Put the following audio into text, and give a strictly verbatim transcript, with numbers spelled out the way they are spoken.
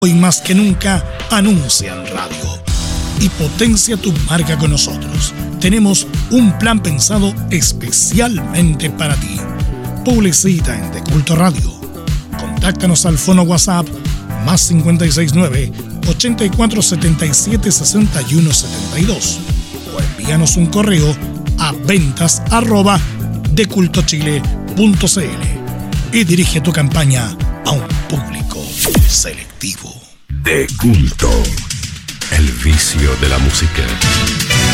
Hoy más que nunca, anuncia en radio y potencia tu marca con nosotros. Tenemos un plan pensado especialmente para ti. Publicita en De Culto Radio. Contáctanos al fono WhatsApp más cinco seis nueve, ochenta y cuatro setenta y siete sesenta y uno setenta y dos o envíanos un correo a ventas arroba decultochile punto cl y dirige tu campaña a un público selectivo. De Culto, el vicio de la música.